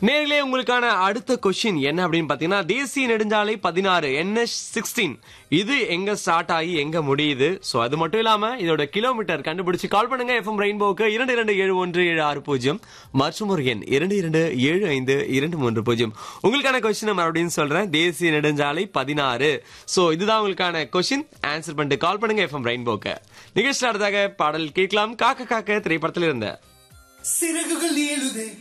நேர்களே உங்களுக்கான அடுத்த கொஸ்டின் என்ன அப்படின்னு பாத்தீங்கன்னா, தேசிய நெடுஞ்சாலை 16 NH 16 இது எங்க ஸ்டார்ட் ஆகி எங்க முடியுது? சோ அது மட்டும் இல்லாம இதோட கிலோமீட்டர் கண்டுபிடிச்சு கால் பண்ணுங்க. FM ரெயின்போக்கு 227170 மற்றும் ஒரு எண் 227523. உங்களுக்கான கொஸ்டின் மறுபடியும் சொல்றேன். தேசிய நெடுஞ்சாலை 16. சோ இதுதான் உங்களுக்கான கொஸ்டின். ஆன்சர் பண்ணிட்டு கால் பண்ணுங்க FM ரெயின்போக்கு. நிகழ்ச்சியில் அடுத்தாக பாடல் கேட்கலாம். காக்க காக்க திரைப்படத்தில் இருந்த சிறகுகள் ஏழுதே